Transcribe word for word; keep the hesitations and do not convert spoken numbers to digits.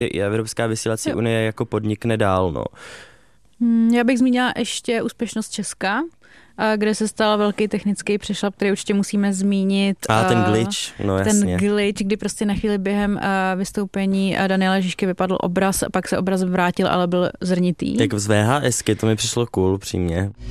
i Evropská vysílací jo. unie jako podnikne dál, no. Já bych zmínila ještě úspěšnost Česka, kde se stal velký technický přešlap, který určitě musíme zmínit. A ten glitch, no jasně. Ten glitch, kdy prostě na chvíli během vystoupení Daniela Žižky vypadl obraz, pak se obraz vrátil, ale byl zrnitý. Jak z VHSky, to mi přišlo cool, přímě.